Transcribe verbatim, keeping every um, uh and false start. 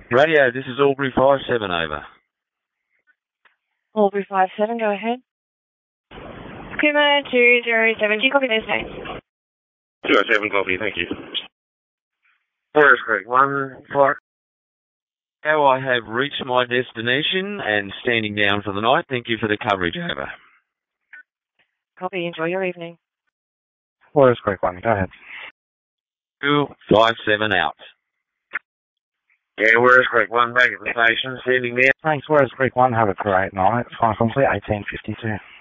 Radio, this is Albury five seven over. Albury five seven, go ahead. Kuma two zero seven, do you copy those names? two oh seven, copy, thank you. Forest Creek one, four. How I have reached my destination and standing down for the night. Thank you for the coverage, over. Copy, enjoy your evening. Forest Creek one, go ahead. two five seven out. Yeah, Forest Creek one, back at the station, standing there. Thanks, Forest Creek one, have a great night. Final complete eighteen fifty-two.